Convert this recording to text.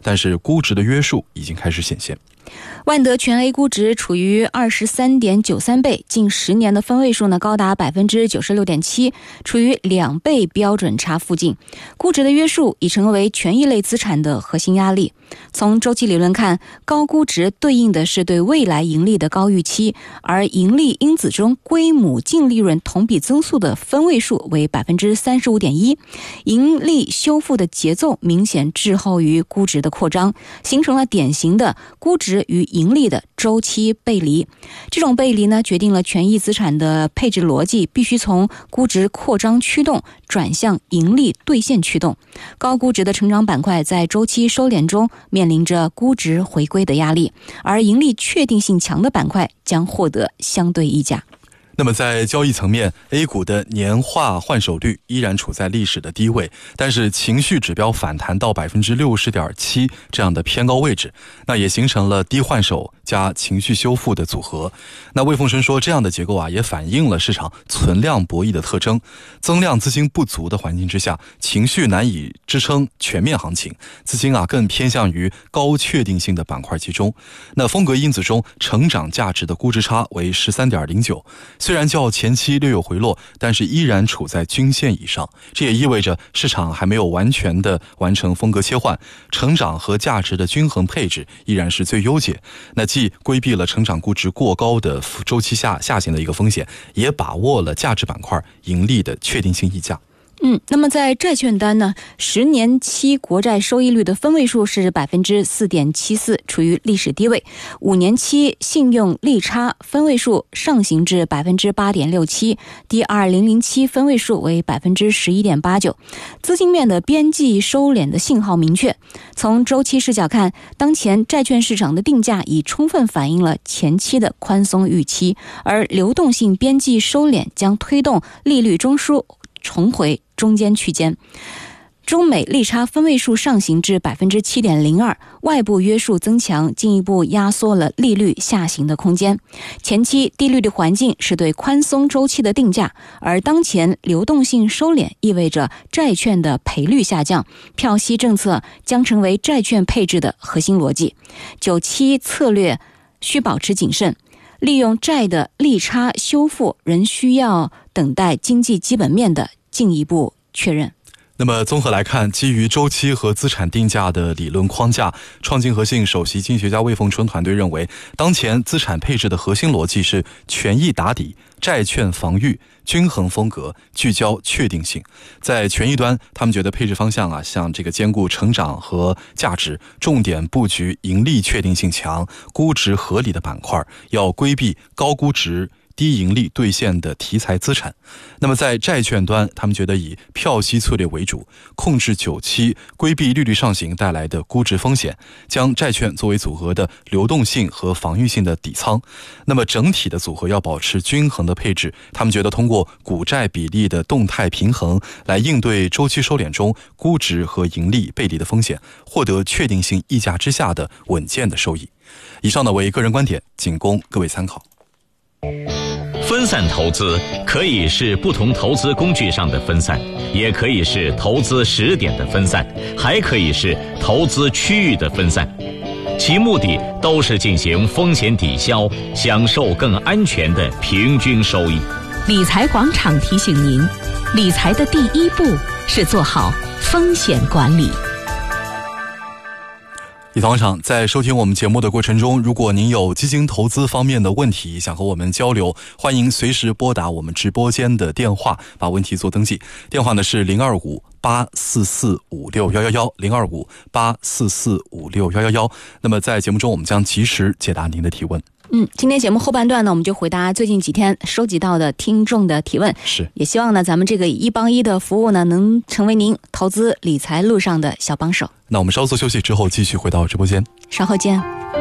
但是估值的约束已经开始显现。 万德全 A 估值处于 23.93 倍，近10年的分位数呢高达 96.7%， 处于2倍标准差附近。估值的约束已成为权益类资产的核心压力。从周期理论看，高估值对应的是对未来盈利的高预期，而盈利因子中归母净利润同比增速的分位数为 35.1%， 盈利修复的节奏明显滞后于估值的扩张，形成了典型的估值与盈利的周期背离。这种背离呢，决定了权益资产的配置逻辑必须从估值扩张驱动转向盈利兑现驱动。高估值的成长板块在周期收敛中面临着估值回归的压力，而盈利确定性强的板块将获得相对溢价。 那么在交易层面， A 股的年化换手率依然处在历史的低位，但是情绪指标反弹到 60.7% 这样的偏高位置，那也形成了低换手加情绪修复的组合。那魏凤生说，这样的结构也反映了市场存量博弈的特征。增量资金不足的环境之下，情绪难以支撑全面行情，资金更偏向于高确定性的板块集中。那风格因子中，成长价值的估值差为 13.09，虽然较前期略有回落，但是依然处在均线以上，这也意味着市场还没有完全的完成风格切换，成长和价值的均衡配置依然是最优解。那既规避了成长估值过高的周期下行的一个风险，也把握了价值板块盈利的确定性溢价。 那么在债券端呢，10年期国债收益率的分位数是 4.74%， 处于历史低位。5年期信用利差分位数上行至 8.67%， 第2007期分位数为 11.89%。 资金面的边际收敛的信号明确。从周期视角看，当前债券市场的定价已充分反映了前期的宽松预期，而流动性边际收敛将推动利率中枢重回中间区间。中美利差分位数上行至 7.02%， 外部约束增强，进一步压缩了利率下行的空间。前期低利率环境是对宽松周期的定价，而当前流动性收敛意味着债券的赔率下降，票息政策将成为债券配置的核心逻辑。久期策略需保持谨慎，利用债的利差修复仍需要等待经济基本面的进一步确认。 那么综合来看，基于周期和资产定价的理论框架，创金和信首席经济学家魏凤春团队认为，当前资产配置的核心逻辑是权益打底、债券防御、均衡风格、聚焦确定性。在权益端，他们觉得配置方向像这个兼顾成长和价值，重点布局盈利确定性强、估值合理的板块，要规避高估值低盈利兑现的题材资产。那么在债券端，他们觉得以票息策略为主，控制久期，规避利率上行带来的估值风险，将债券作为组合的流动性和防御性的底仓。那么整体的组合要保持均衡的配置，他们觉得通过股债比例的动态平衡来应对周期收敛中估值和盈利背离的风险，获得确定性溢价之下的稳健的收益。以上为个人观点，仅供各位参考。 分散投资可以是不同投资工具上的分散，也可以是投资时点的分散，还可以是投资区域的分散，其目的都是进行风险抵消，享受更安全的平均收益。 理财广场提醒您，理财的第一步是做好风险管理。 理财广场在收听我们节目的过程中，如果您有基金投资方面的问题想和我们交流，欢迎随时拨打我们直播间的电话，把问题做登记。电话呢是025-844-56111 025-844-56111。那么在节目中我们将及时解答您的提问。 今天节目后半段呢，我们就回答最近几天收集到的听众的提问，也希望呢咱们这个一帮一的服务呢，能成为您投资理财路上的小帮手。 那我们稍作休息之后继续回到直播间， 稍后见。